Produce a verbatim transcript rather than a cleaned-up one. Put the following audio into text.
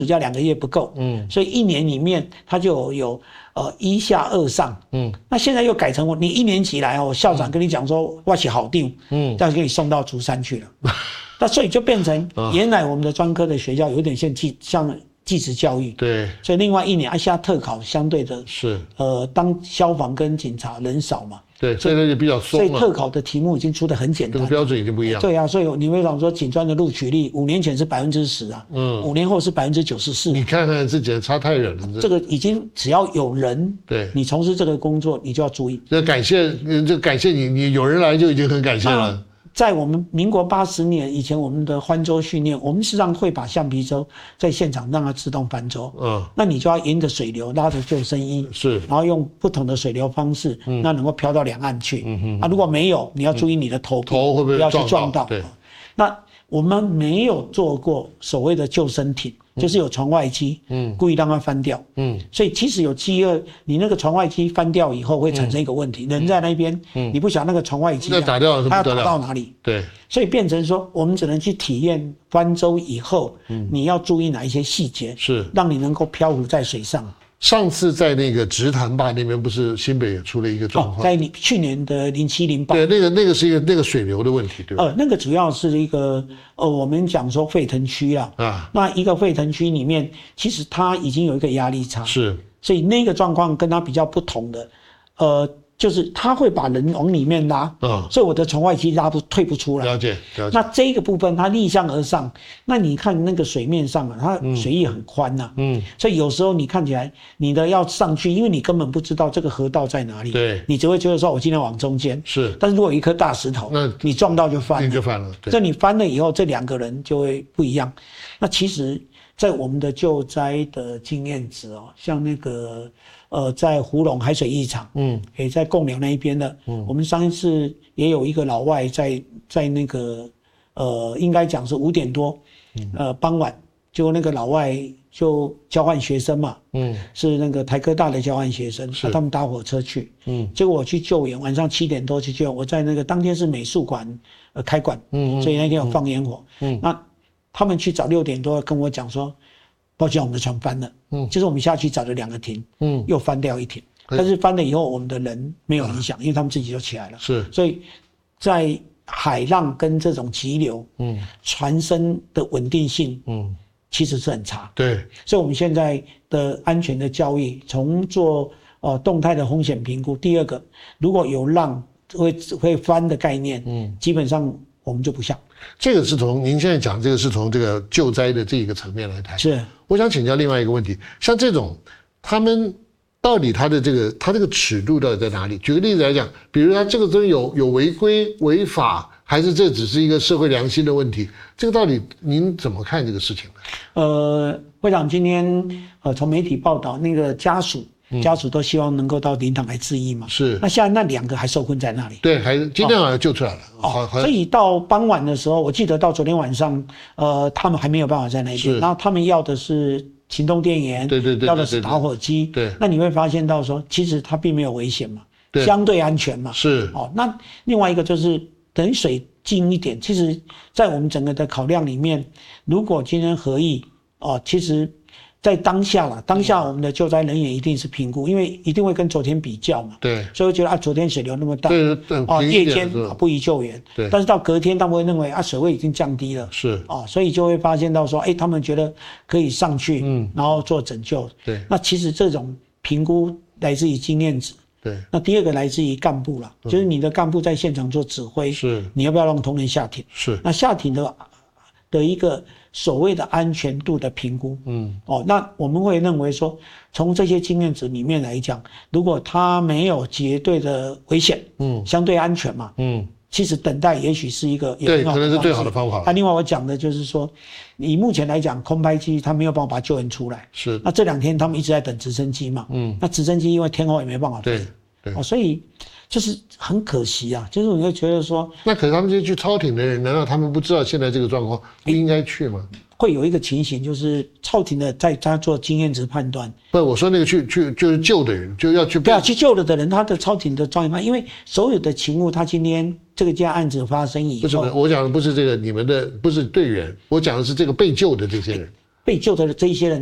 暑假两个月不够，嗯，所以一年里面他就有呃一下二上，嗯，那现在又改成我你一年级来哦，校长跟你讲说我是好定，嗯，这样给你送到竹山去了，那所以就变成原来我们的专科的学校有点像技像技职教育， 对， 所以另外一年啊，现在特考相对的是呃当消防跟警察人少嘛。 对，所以它就比较松了。 所以特考的题目已经出得很简单， 这个标准已经不一样。 对啊，所以你会讲说警专的录取率，五年前是百分之十啊，嗯，五年后是百分之九十四。 你看看，这简直差太远了。 这个已经只要有人，对，你从事这个工作，你就要注意。 这感谢，这感谢你，你有人来就已经很感谢了。 在我们民国八十年以前，我们的翻舟训练，我们实际上会把橡皮舟在现场让它自动翻舟。嗯，那你就要沿着水流拉着救生衣，是，然后用不同的水流方式，嗯，那能够漂到两岸去。嗯哼，啊，如果没有，你要注意你的头头会不会不要去撞到。 对， 那我们没有做过所谓的救生艇。就是有船外机，嗯，故意让它翻掉，嗯，所以其实有饥饿，你那个船外机翻掉以后会产生一个问题，嗯、人在那边，嗯，你不晓得那个船外机、啊， 那打掉它要打到哪里？ 对， 所以变成说，我们只能去体验翻舟以后，嗯，你要注意哪一些细节， 是让你能够漂浮在水上。 上次在那个直潭坝那边，不是新北也出了一个状况？ 哦，在你去年的零七零八， 对，那个那个是一个那个水流的问题，对吧？ 呃，那个主要是一个呃，我们讲说沸腾区啦，啊，那一个沸腾区里面，其实它已经有一个压力差， 是， 所以那个状况跟它比较不同的，呃。就是它会把人往里面拉，嗯，所以我的船外机拉不退不出来。 了解，了解。 那这个部分它逆向而上，那你看那个水面上啊，它水域很宽呐、啊，嗯，所以有时候你看起来你的要上去，因为你根本不知道这个河道在哪里， 对， 你只会觉得说我今天往中间， 是。 但是如果有一颗大石头，那你撞到就翻了， 你就翻了。对， 这你翻了以后，这两个人就会不一样。那其实，在我们的救灾的经验值哦，像那个。呃，在湖龙海水浴场，嗯，也在贡寮那一边的，嗯，我们上一次也有一个老外在在那个，呃，应该讲是五点多，嗯、呃，傍晚，就那个老外就交换学生嘛，嗯，是那个台科大的交换学生，是、啊、他们搭火车去，嗯，结果我去救援，晚上七点多去救援，我在那个当天是美术馆呃开馆，嗯，所以那天有放烟火，嗯，那他们去早六点多跟我讲说。抱歉，我们的船翻了。嗯，就是我们下去找了两个艇，嗯，又翻掉一艇。但是翻了以后，我们的人没有影响，因为他们自己就起来了。是，所以在海浪跟这种急流，嗯，船身的稳定性，嗯，其实是很差。 对， 所以我们现在的安全的教育，从做呃动态的风险评估，第二个，如果有浪会会翻的概念，嗯，基本上我们就不像。 这个是从您现在讲，这个是从这个救灾的这一个层面来谈。 是， 我想请教另外一个问题，像这种他们到底他的这个他这个尺度到底在哪里？举个例子来讲，比如他这个真有有违规违法，还是这只是一个社会良心的问题？这个到底您怎么看这个事情呢？呃， 会长今天呃从媒体报道，那个家属。家属都希望能够到灵堂来致意嘛？是。那现在那两个还受困在那里？ 对，还今天好像救出来了。 哦，所以到傍晚的时候，我记得到昨天晚上，呃，他们还没有办法在那边。然后他们要的是行动电源， 对对对， 要的是打火机。对。那你会发现到说，其实它并没有危险嘛，相对安全嘛。是。哦，那另外一个就是等于水近一点，其实在我们整个的考量里面，如果今天合意，哦，其实。在当下啦，当下我们的救灾人员一定是评估，因为一定会跟昨天比较嘛。对，所以我觉得啊，昨天水流那么大， 对对， 哦，夜间不宜救援。对，但是到隔天，他们会认为啊，水位已经降低了，是哦，所以就会发现到说，哎，他们觉得可以上去，嗯，然后做拯救。对，那其实这种评估来自于经验值。对，那第二个来自于干部啦，就是你的干部在现场做指挥，是你要不要让同仁下艇？是，那下艇的的一个。所谓的安全度的评估，嗯，哦，那我们会认为说，从这些经验值里面来讲，如果它没有绝对的危险，嗯，相对安全嘛，嗯，其实等待也许是一个对，可能是最好的方法。 那另外我讲的就是说，以目前来讲，空拍机它没有办法把救援出来，是。那这两天他们一直在等直升机嘛，嗯，那直升机因为天候也没办法飞，对，对，哦，所以。就是很可惜啊，就是你会觉得说， 那可是他们这些去操艇的人，难道他们不知道现在这个状况不应该去吗？ 会有一个情形，就是操艇的在他做经验值判断。 不，我说那个去去就是救的人，就要去。 对啊，去救了的人，他的操艇的专业判，因为所有的勤务，他今天这个件案子发生以后， 不是，我讲的不是这个你们的，不是队员，我讲的是这个被救的这些人。 被救的这一些人